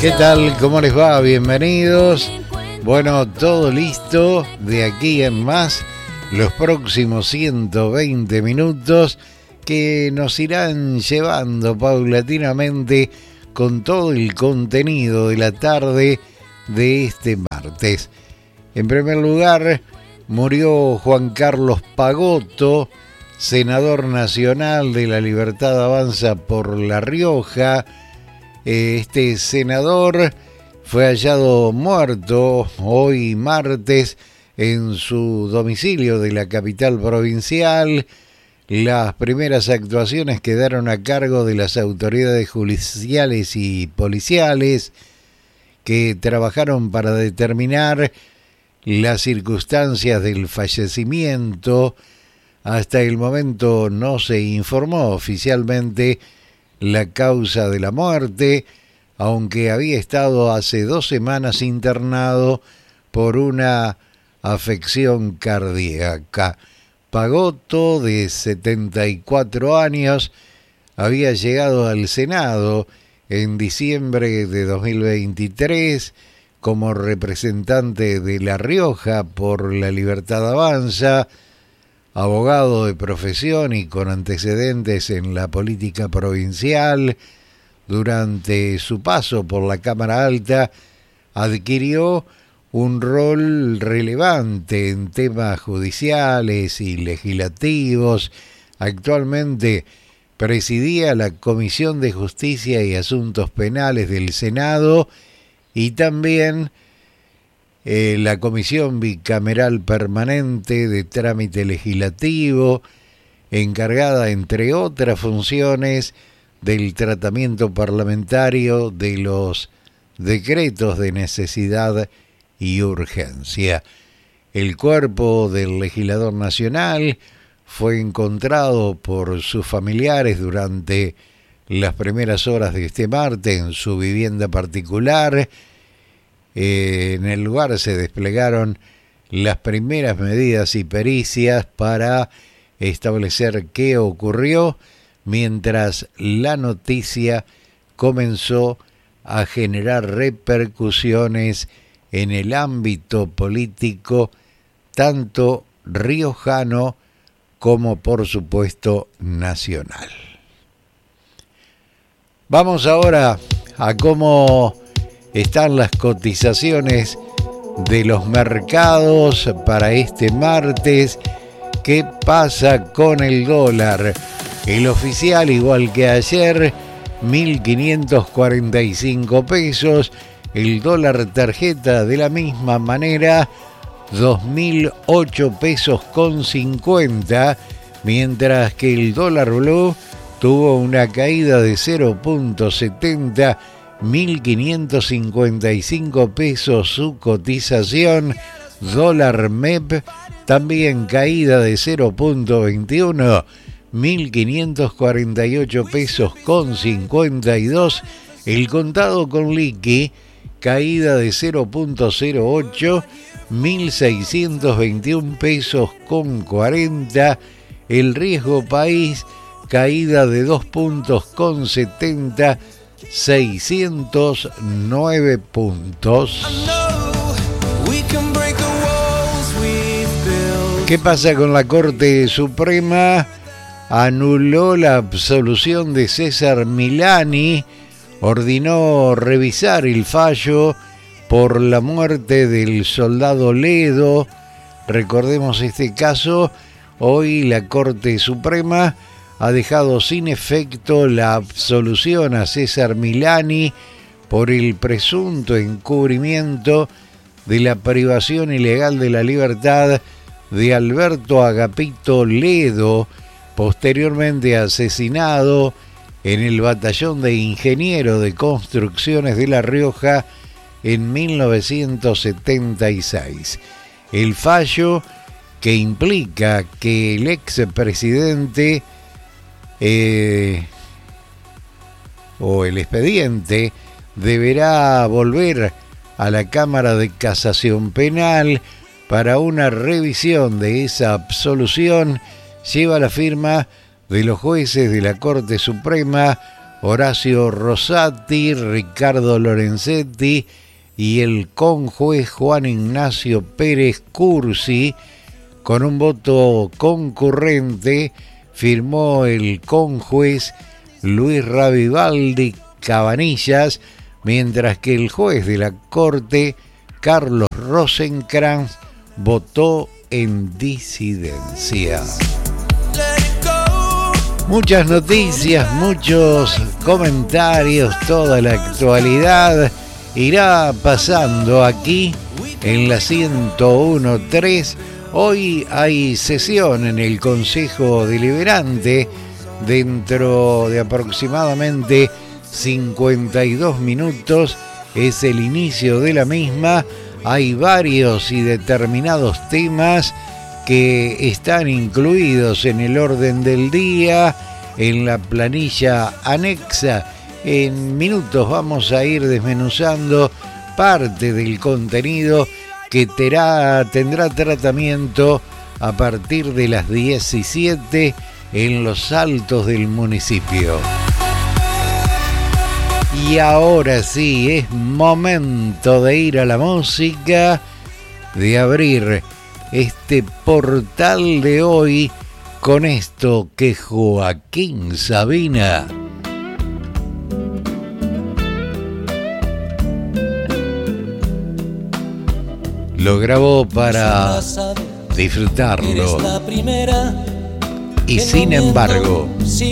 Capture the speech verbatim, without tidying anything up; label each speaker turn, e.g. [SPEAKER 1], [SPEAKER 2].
[SPEAKER 1] ¿Qué tal? ¿Cómo les va? Bienvenidos. Bueno, todo listo de aquí en más, los próximos ciento veinte minutos que nos irán llevando paulatinamente con todo el contenido de la tarde de este martes. En primer lugar, murió Juan Carlos Pagotto, senador nacional de La Libertad Avanza por La Rioja. Este senador fue hallado muerto hoy martes en su domicilio de la capital provincial. Las primeras actuaciones quedaron a cargo de las autoridades judiciales y policiales que trabajaron para determinar las circunstancias del fallecimiento. Hasta el momento no se informó oficialmente la causa de la muerte, aunque había estado hace dos semanas internado por una afección cardíaca. Pagotto, de setenta y cuatro años, había llegado al Senado en diciembre de dos mil veintitrés como representante de La Rioja por La Libertad Avanza, abogado de profesión y con antecedentes en la política provincial. Durante su paso por la Cámara Alta adquirió un rol relevante en temas judiciales y legislativos. Actualmente presidía la Comisión de Justicia y Asuntos Penales del Senado y también Eh, la Comisión Bicameral Permanente de Trámite Legislativo, encargada, entre otras funciones, del tratamiento parlamentario de los decretos de necesidad y urgencia. El cuerpo del legislador nacional fue encontrado por sus familiares durante las primeras horas de este martes en su vivienda particular. Eh, en el lugar se desplegaron las primeras medidas y pericias para establecer qué ocurrió, mientras la noticia comenzó a generar repercusiones en el ámbito político, tanto riojano como, por supuesto, nacional. Vamos ahora a cómo están las cotizaciones de los mercados para este martes. ¿Qué pasa con el dólar? El oficial, igual que ayer, mil quinientos cuarenta y cinco pesos. El dólar tarjeta, de la misma manera, dos mil ocho pesos con cincuenta. Mientras que el dólar blue tuvo una caída de cero punto setenta, mil quinientos cincuenta y cinco pesos su cotización. Dólar M E P también caída de cero punto veintiuno, mil quinientos cuarenta y ocho pesos con cincuenta y dos. El contado con liqui, caída de cero punto cero ocho, mil seiscientos veintiún pesos con cuarenta. El riesgo país, caída de dos puntos con setenta, seiscientos nueve puntos. ¿Qué pasa con la Corte Suprema? Anuló la absolución de César Milani, ordenó revisar el fallo por la muerte del soldado Ledo. Recordemos este caso. Hoy la Corte Suprema ha dejado sin efecto la absolución a César Milani por el presunto encubrimiento de la privación ilegal de la libertad de Alberto Agapito Ledo, posteriormente asesinado en el Batallón de Ingenieros de Construcciones de La Rioja en mil novecientos setenta y seis. El fallo, que implica que el expresidente Eh, o el expediente deberá volver a la Cámara de Casación Penal para una revisión de esa absolución, lleva la firma de los jueces de la Corte Suprema Horacio Rosati, Ricardo Lorenzetti y el conjuez Juan Ignacio Pérez Cursi. Con un voto concurrente firmó el conjuez Luis Ravivaldi Cabanillas, mientras que el juez de la Corte, Carlos Rosenkrantz, votó en disidencia. Muchas noticias, muchos comentarios, toda la actualidad irá pasando aquí en la ciento uno punto tres. Hoy hay sesión en el Consejo Deliberante. Dentro de aproximadamente cincuenta y dos minutos es el inicio de la misma. Hay varios y determinados temas que están incluidos en el orden del día, en la planilla anexa. En minutos vamos a ir desmenuzando parte del contenido que terá, tendrá tratamiento a partir de las diecisiete en los altos del municipio. Y ahora sí, es momento de ir a la música, de abrir este portal de hoy con esto que Joaquín Sabina lo grabó para disfrutarlo. Y sin embargo,